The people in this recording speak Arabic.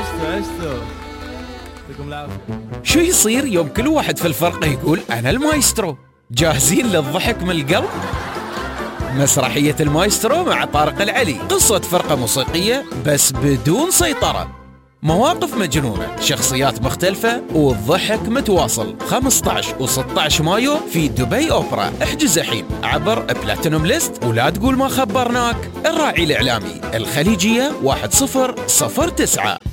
عشتوا يعطيكم العافية. شو يصير يوم كل واحد في الفرقة يقول أنا المايسترو؟ جاهزين للضحك من القلب؟ مسرحية المايسترو مع طارق العلي، قصة فرقة موسيقية بس بدون سيطرة، مواقف مجنونة، شخصيات مختلفة والضحك متواصل. 15 و16 مايو في دبي أوبرا. احجز الحين عبر بلاتينوم ليست ولا تقول ما خبرناك. الراعي الإعلامي الخليجية 1009.